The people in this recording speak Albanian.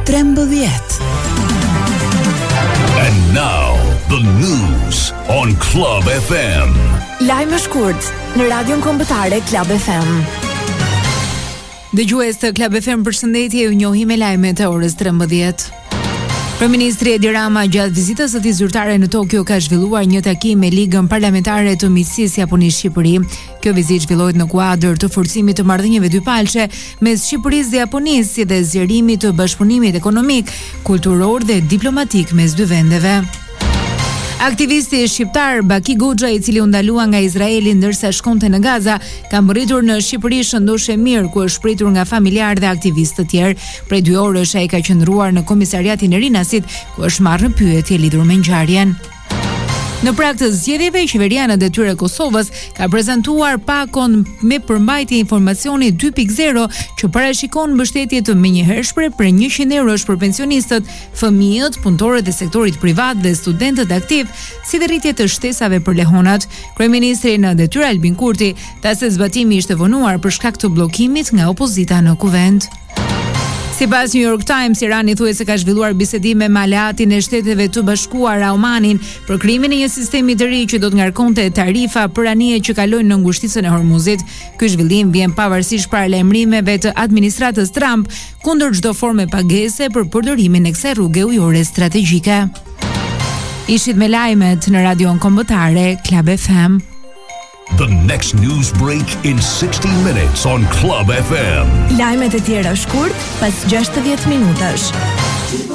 13. And now the news on Club FM. Lajme shkurt në radion kombëtare Club FM. Dëgjues të Club FM, përshëndetje, ju njohim me lajmet e orës 13. Kryeministri Edi Rama gjatë vizitës së tij zyrtare në Tokyo ka zhvilluar një takim me Ligën Parlamentare të Miqësisë Japoni-Shqipëri. Kjo vizitë zhvillohet në kuadër të forcimit të marrëdhënieve dypalçe mes Shqipërisë dhe Japonisë, si dhe zgjerimit të bashkëpunimit ekonomik, kulturor dhe diplomatik mes dy vendeve. Aktivisti shqiptar Baki Goxha, i cili u ndalua nga Izraeli ndërsa shkonte në Gaza, ka mbërritur në Shqipëri shëndoshë mirë, ku është pritur nga familjarë dhe aktivistë të tjerë. Prej 2 orësh ai ka qëndruar në komisariatin e Rinasit, ku është marrë në pyetje lidhur me ngjarjen. Në prag të zgjedhjeve, qeveria në detyrë e Kosovës ka prezantuar pakon me përmbajtje informacioni 2.0 që parashikon mbështetje të menjëhershme për 100 eurosh për pensionistët, fëmijët, punëtorët e sektorit privat dhe studentët aktiv, si dhe rritje të shtesave për lehonat. Kryeministri në detyrë Albin Kurti tha se zbatimi ishte vonuar për shkak të bllokimit nga opozita në kuvend. Sipas New York Times, Irani thuhet se ka zhvilluar bisedime me aleatin e Shteteve të Bashkuara Omanin për krijimin e një sistemi të ri që do të ngarkonte tarifa për anijet që kalojnë në ngushticën e Hormuzit. Ky zhvillim vjen pavarësisht paralajmërimeve të administratës Trump kundër çdo forme pagese për përdorimin e kësaj rruge ujore strategjike. Ishit me lajmet në radion kombëtare Club FM. The next news break in 60 minutes on Club FM. Lajmet e tjera shkurt pas 60 minutash.